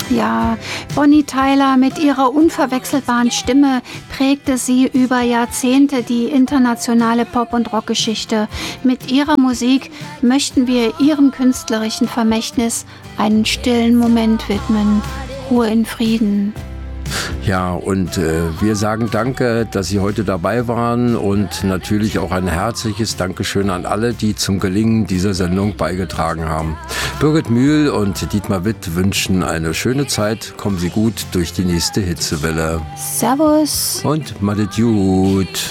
Ja, Bonnie Tyler mit ihrer unverwechselbaren Stimme prägte sie über Jahrzehnte die internationale Pop- und Rockgeschichte. Mit ihrer Musik möchten wir ihrem künstlerischen Vermächtnis einen stillen Moment widmen. Ruhe in Frieden. Ja, und wir sagen danke, dass Sie heute dabei waren und natürlich auch ein herzliches Dankeschön an alle, die zum Gelingen dieser Sendung beigetragen haben. Birgit Mühl und Dietmar Witt wünschen eine schöne Zeit. Kommen Sie gut durch die nächste Hitzewelle. Servus. Und madet gut.